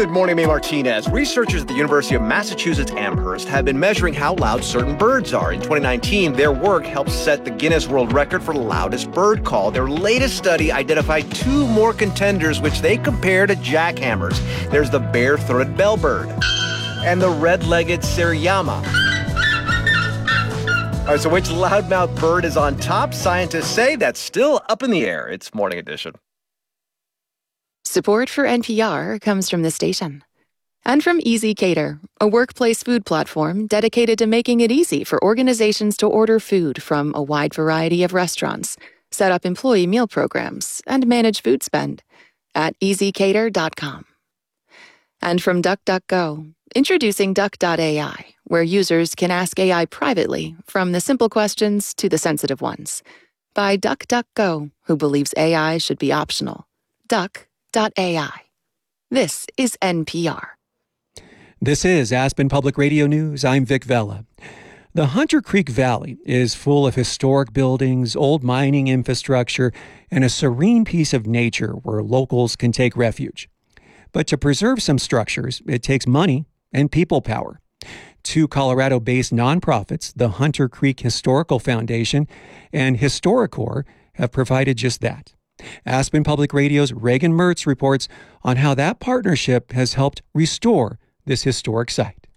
Good morning, May Martinez. Researchers at the University of Massachusetts Amherst have been measuring how loud certain birds are. In 2019, their work helped set the Guinness World Record for loudest bird call. Their latest study identified two more contenders, which they compare to jackhammers. There's the bare-throated bellbird and the red-legged Seriyama. All right, so which loudmouth bird is on top? Scientists say that's still up in the air. It's Morning Edition. Support for NPR comes from the station. And from Easy Cater, a workplace food platform dedicated to making it easy for organizations to order food from a wide variety of restaurants, set up employee meal programs, and manage food spend at easycater.com. And from DuckDuckGo, introducing Duck.ai, where users can ask AI privately, from the simple questions to the sensitive ones. By DuckDuckGo, who believes AI should be optional. Duck.ai. This is NPR. This is Aspen Public Radio News. I'm Vic Vela. The Hunter Creek Valley is full of historic buildings, old mining infrastructure, and a serene piece of nature where locals can take refuge. But to preserve some structures, it takes money and people power. Two Colorado-based nonprofits, the Hunter Creek Historical Foundation and HistoriCorps, have provided just that. Aspen Public Radio's Reagan Mertz reports on how that partnership has helped restore this historic site.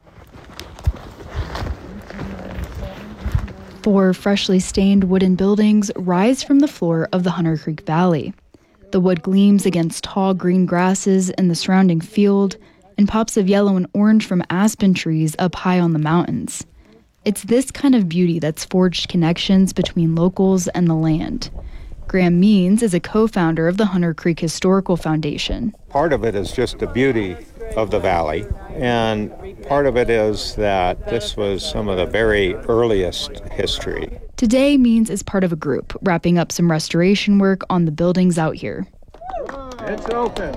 4 freshly stained wooden buildings rise from the floor of the Hunter Creek Valley. The wood gleams against tall green grasses in the surrounding field and pops of yellow and orange from aspen trees up high on the mountains. It's this kind of beauty that's forged connections between locals and the land. Graham Means is a co-founder of the Hunter Creek Historical Foundation. Part of it is just the beauty of the valley, and part of it is that this was some of the very earliest history. Today, Means is part of a group wrapping up some restoration work on the buildings out here. It's open.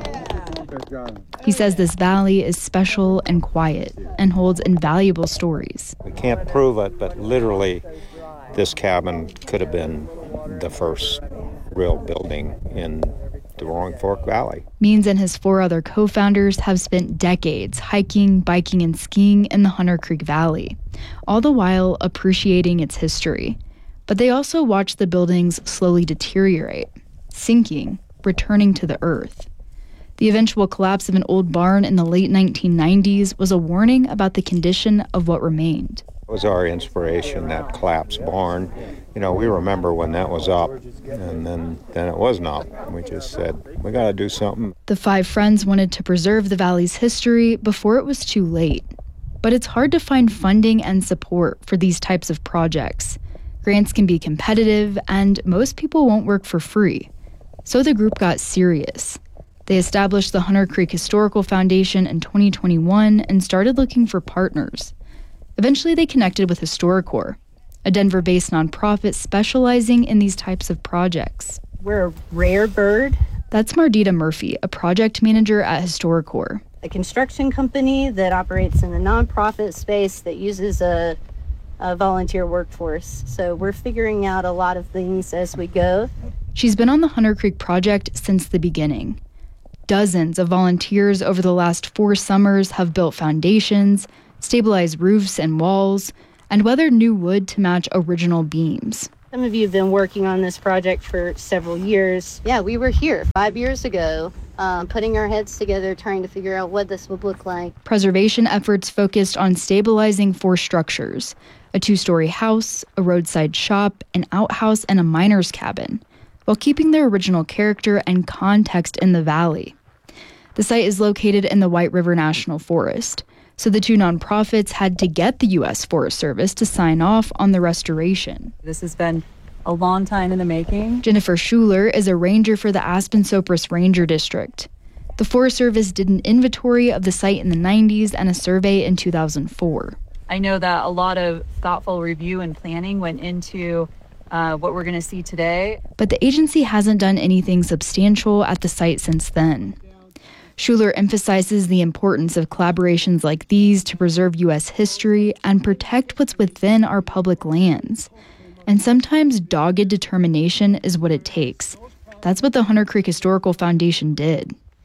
He says this valley is special and quiet and holds invaluable stories. We can't prove it, but literally this cabin could have been the first real building in the Roaring Fork Valley. Means and his 4 other co-founders have spent decades hiking, biking, and skiing in the Hunter Creek Valley, all the while appreciating its history. But they also watch the buildings slowly deteriorate, sinking, returning to the earth. The eventual collapse of an old barn in the late 1990s was a warning about the condition of what remained. It was our inspiration, that collapsed barn. You know, we remember when that was up, and then it wasn't up. We just said, we got to do something. The 5 friends wanted to preserve the valley's history before it was too late. But it's hard to find funding and support for these types of projects. Grants can be competitive, and most people won't work for free. So the group got serious. They established the Hunter Creek Historical Foundation in 2021 and started looking for partners. Eventually, they connected with HistoriCorps, a Denver-based nonprofit specializing in these types of projects. We're a rare bird. That's Mardita Murphy, a project manager at HistoriCorps. A construction company that operates in a nonprofit space that uses a volunteer workforce. So we're figuring out a lot of things as we go. She's been on the Hunter Creek project since the beginning. Dozens of volunteers over the last 4 summers have built foundations, stabilized roofs and walls, and weathered new wood to match original beams. Some of you have been working on this project for several years. Yeah, we were here 5 years ago, putting our heads together, trying to figure out what this would look like. Preservation efforts focused on stabilizing 4 structures: a 2-story house, a roadside shop, an outhouse, and a miner's cabin, while keeping their original character and context in the valley. The site is located in the White River National Forest, so the 2 nonprofits had to get the U.S. Forest Service to sign off on the restoration. This has been a long time in the making. Jennifer Schuler is a ranger for the Aspen-Sopris Ranger District. The Forest Service did an inventory of the site in the 90s and a survey in 2004. I know that a lot of thoughtful review and planning went into what we're going to see today. But the agency hasn't done anything substantial at the site since then. Schuler emphasizes the importance of collaborations like these to preserve U.S. history and protect what's within our public lands. And sometimes dogged determination is what it takes. That's what the Hunter Creek Historical Foundation did.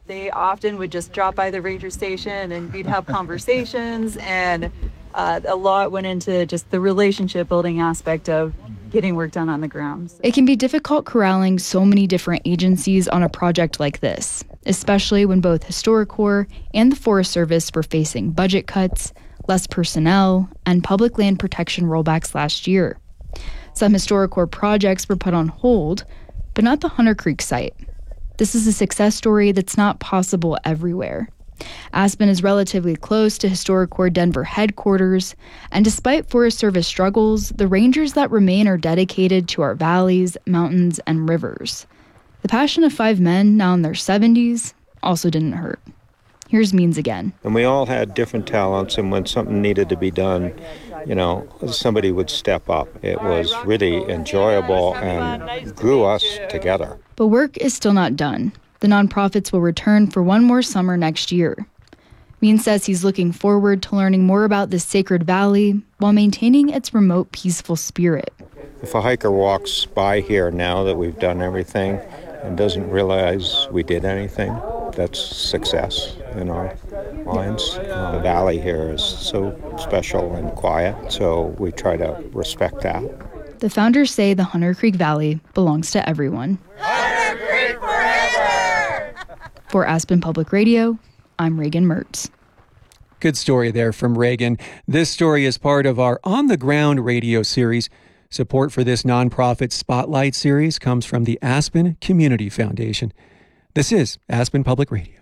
They often would just drop by the ranger station and we'd have conversations, and a lot went into just the relationship building aspect of getting work done on the grounds. It can be difficult corralling so many different agencies on a project like this, especially when both HistoriCorps and the Forest Service were facing budget cuts, less personnel, and public land protection rollbacks last year. Some HistoriCorps projects were put on hold, but not the Hunter Creek site. This is a success story that's not possible everywhere. Aspen is relatively close to HistoriCorps Denver headquarters, and despite Forest Service struggles, the rangers that remain are dedicated to our valleys, mountains, and rivers. The passion of 5 men, now in their 70s, also didn't hurt. Here's Means again. And we all had different talents, and when something needed to be done, somebody would step up. It was really enjoyable and grew us together. But work is still not done. The nonprofits will return for one more summer next year. Means says he's looking forward to learning more about this sacred valley while maintaining its remote, peaceful spirit. If a hiker walks by here now that we've done everything and doesn't realize we did anything, that's success in our minds. The valley here is so special and quiet, so we try to respect that. The founders say the Hunter Creek Valley belongs to everyone. Hunter Creek forever! For Aspen Public Radio, I'm Reagan Mertz. Good story there from Reagan. This story is part of our On the Ground radio series. Support for this nonprofit Spotlight series comes from the Aspen Community Foundation. This is Aspen Public Radio.